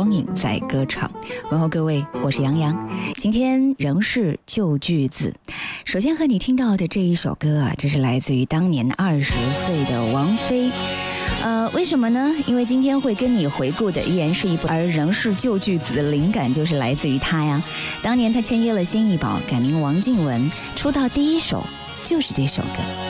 光影在歌唱。问候各位，我是杨洋，今天仍是旧句子。首先和你听到的这一首歌啊，这是来自于当年20岁的王菲。为什么呢？因为今天会跟你回顾的依然是一部，而仍是旧句子的灵感就是来自于她呀。当年她签约了新艺宝，改名王靖雯，出道第一首就是这首歌。